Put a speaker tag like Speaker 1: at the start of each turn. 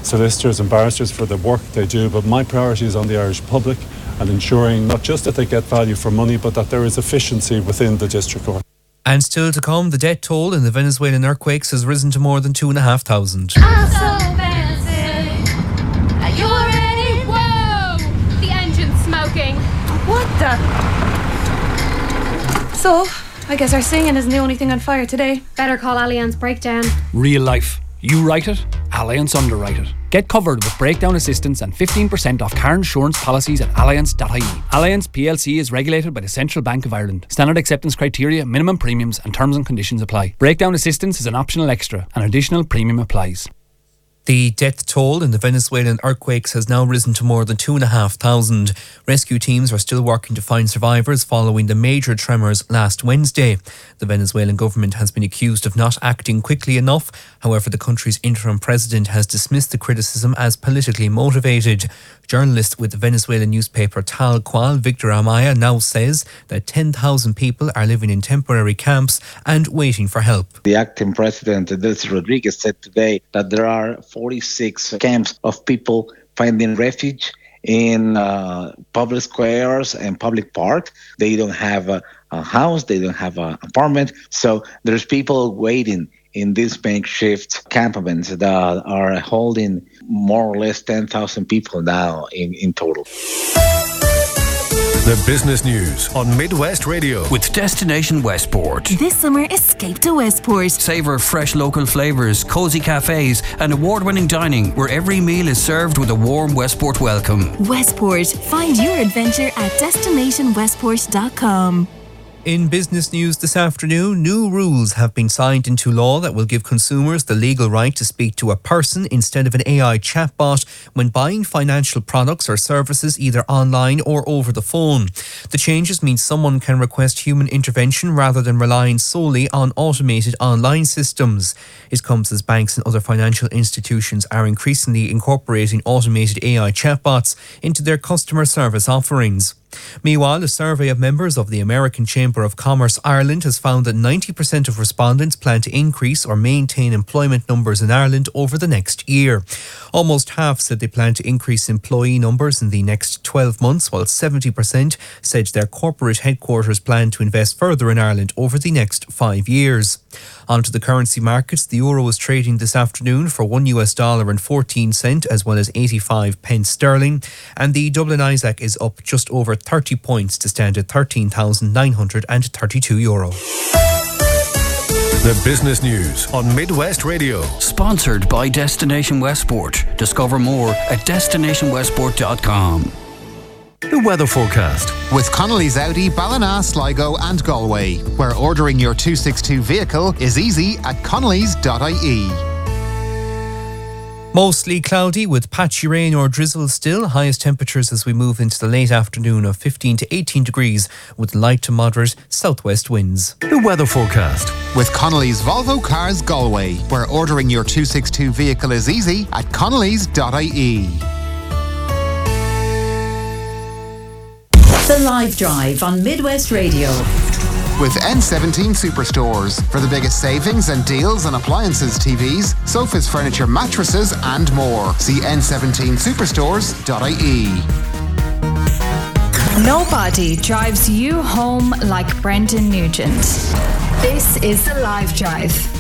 Speaker 1: solicitors and barristers for the work they do, but my priority is on the Irish public and ensuring not just that they get value for money, but that there is efficiency within the District Court.
Speaker 2: And still to come, the death toll in the Venezuelan earthquakes has risen to more than 2,500.
Speaker 3: I'm so fancy. Are you ready? Whoa! The engine's smoking.
Speaker 4: What the? So, I guess our singing isn't the only thing on fire today.
Speaker 3: Better call Allianz Breakdown.
Speaker 5: Real life. You write it, Allianz underwrite it. Get covered with breakdown assistance and 15% off car insurance policies at allianz.ie. Allianz PLC is regulated by the Central Bank of Ireland. Standard acceptance criteria, minimum premiums and terms and conditions apply. Breakdown assistance is an optional extra. An additional premium applies.
Speaker 2: The death toll in the Venezuelan earthquakes has now risen to more than 2,500. Rescue teams are still working to find survivors following the major tremors last Wednesday. The Venezuelan government has been accused of not acting quickly enough. However, the country's interim president has dismissed the criticism as politically motivated. Journalist with the Venezuelan newspaper Tal Cual, Victor Amaya, now says that 10,000 people are living in temporary camps and waiting for help.
Speaker 6: The acting president, Delcy Rodriguez, said today that there are 46 camps of people finding refuge in public squares and public parks. They don't have a house, they don't have an apartment. So there's people waiting in these makeshift campaments that are holding more or less 10,000 people now in total.
Speaker 7: The business news on Midwest Radio
Speaker 8: with Destination Westport.
Speaker 9: This summer, escape to Westport.
Speaker 8: Savour fresh local flavours, cosy cafes and award-winning dining where every meal is served with a warm Westport welcome.
Speaker 9: Westport. Find your adventure at destinationwestport.com.
Speaker 2: In business news this afternoon, new rules have been signed into law that will give consumers the legal right to speak to a person instead of an AI chatbot when buying financial products or services either online or over the phone. The changes mean someone can request human intervention rather than relying solely on automated online systems. It comes as banks and other financial institutions are increasingly incorporating automated AI chatbots into their customer service offerings. Meanwhile, a survey of members of the American Chamber of Commerce Ireland has found that 90% of respondents plan to increase or maintain employment numbers in Ireland over the next year. Almost half said they plan to increase employee numbers in the next 12 months, while 70% said their corporate headquarters plan to invest further in Ireland over the next 5 years. Onto the currency markets, the euro is trading this afternoon for $1.14 as well as 85 pence sterling, and the Dublin Isaac is up just over 30 points to stand at €13,932.
Speaker 7: The business news on Midwest Radio.
Speaker 8: Sponsored by Destination Westport. Discover more at destinationwestport.com.
Speaker 7: The weather forecast
Speaker 10: with Connolly's Audi, Ballina, Sligo and Galway, where ordering your 262 vehicle is easy at connolly's.ie.
Speaker 2: Mostly cloudy with patchy rain or drizzle still. Highest temperatures as we move into the late afternoon of 15 to 18 degrees with light to moderate southwest winds.
Speaker 7: The weather forecast
Speaker 10: with Connolly's Volvo Cars Galway, where ordering your 262 vehicle is easy at connolly's.ie.
Speaker 11: The Live Drive on Midwest Radio.
Speaker 10: With N17 Superstores for the biggest savings and deals on appliances, TVs, sofas, furniture, mattresses and more. See n17superstores.ie.
Speaker 12: Nobody drives you home like Brendan Nugent. This is The Live Drive.